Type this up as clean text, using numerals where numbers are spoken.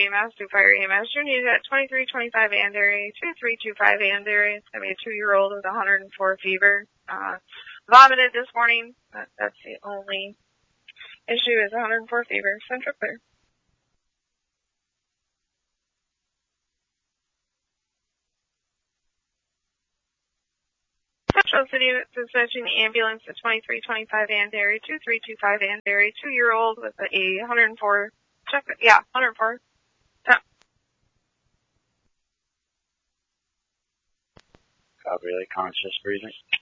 EMS, do fire EMS. You're needed at 2325 Andary, 2325 Andary. It's going to be a 2-year-old with 104 fever. Vomited this morning. That's the only issue is 104 fever. Central clear. Central City dispatching the ambulance at 2325 Andary, 2325 Andary, 2-year-old with a 104. Check it. Yeah, 104. Copy, conscious breathing.